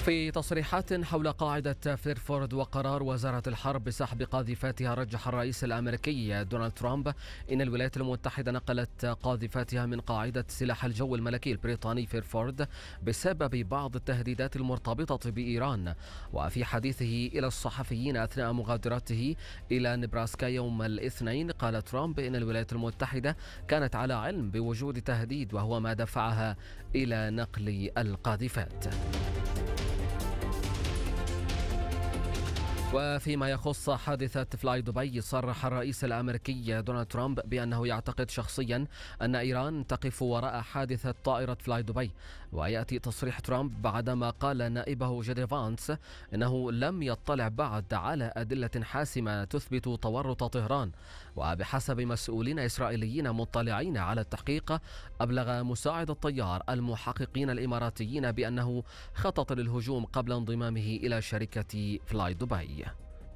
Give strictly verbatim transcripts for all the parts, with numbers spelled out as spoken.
في تصريحات حول قاعدة فيرفورد وقرار وزارة الحرب بسحب قاذفاتها، رجح الرئيس الأمريكي دونالد ترامب إن الولايات المتحدة نقلت قاذفاتها من قاعدة سلاح الجو الملكي البريطاني فيرفورد بسبب بعض التهديدات المرتبطة بإيران. وفي حديثه إلى الصحفيين أثناء مغادرته إلى نبراسكا يوم الاثنين، قال ترامب إن الولايات المتحدة كانت على علم بوجود تهديد، وهو ما دفعها إلى نقل القاذفات. وفيما يخص حادثة فلاي دبي، صرح الرئيس الأمريكي دونالد ترامب بأنه يعتقد شخصيا أن إيران تقف وراء حادثة طائرة فلاي دبي. ويأتي تصريح ترامب بعدما قال نائبه جيدي فانس إنه لم يطلع بعد على أدلة حاسمة تثبت تورط طهران. وبحسب مسؤولين إسرائيليين مطلعين على التحقيق، أبلغ مساعد الطيار المحققين الإماراتيين بأنه خطط للهجوم قبل انضمامه إلى شركة فلاي دبي.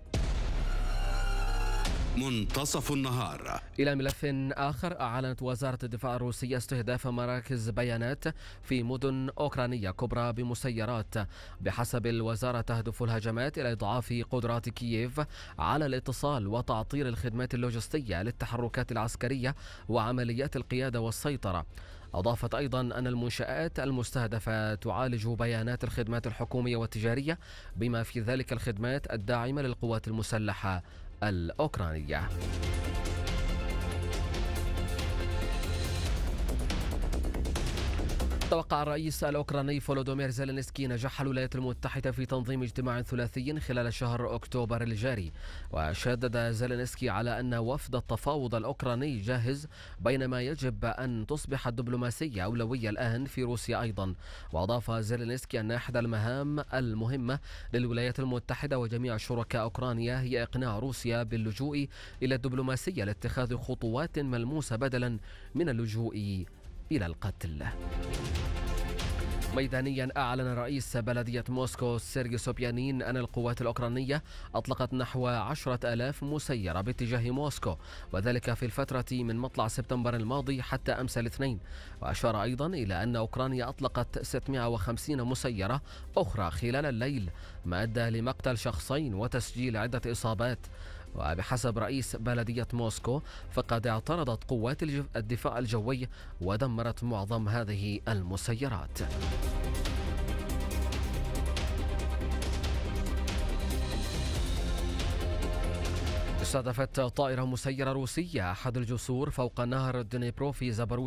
منتصف النهار. إلى ملف آخر، أعلنت وزارة الدفاع الروسية استهداف مراكز بيانات في مدن أوكرانية كبرى بمسيرات. بحسب الوزارة، تهدف الهجمات إلى إضعاف قدرات كييف على الاتصال وتعطيل الخدمات اللوجستية للتحركات العسكرية وعمليات القيادة والسيطرة. أضافت أيضا أن المنشآت المستهدفة تعالج بيانات الخدمات الحكومية والتجارية، بما في ذلك الخدمات الداعمة للقوات المسلحة الأوكرانية. توقع الرئيس الأوكراني فولودومير زيلينسكي نجاح الولايات المتحدة في تنظيم اجتماع ثلاثي خلال شهر أكتوبر الجاري. وشدد زيلينسكي على أن وفد التفاوض الأوكراني جاهز، بينما يجب أن تصبح الدبلوماسية أولوية الآن في روسيا أيضا. وأضاف زيلينسكي أن إحدى المهام المهمة للولايات المتحدة وجميع شركاء أوكرانيا هي إقناع روسيا باللجوء إلى الدبلوماسية لاتخاذ خطوات ملموسة بدلا من اللجوء إلى القتل. ميدانيا، أعلن رئيس بلدية موسكو سيرجي سوبيانين أن القوات الأوكرانية أطلقت نحو عشرة آلاف مسيرة باتجاه موسكو، وذلك في الفترة من مطلع سبتمبر الماضي حتى أمس الاثنين. وأشار أيضا إلى أن أوكرانيا أطلقت ستمائة وخمسين مسيرة أخرى خلال الليل، ما أدى لمقتل شخصين وتسجيل عدة إصابات. وبحسب رئيس بلدية موسكو، فقد اعترضت قوات الدفاع الجوي ودمرت معظم هذه المسيرات. استهدفت طائرة مسيرة روسية أحد الجسور فوق نهر دنيبرو في زبروت